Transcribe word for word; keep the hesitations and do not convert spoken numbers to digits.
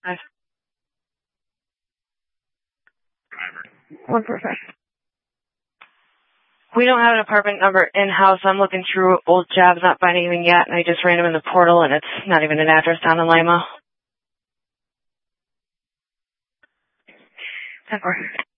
Five. One perfect. We don't have an apartment number in-house. I'm looking through old jobs, not finding anything yet, and I just ran them in the portal, and it's not even an address down in Lima. ten four.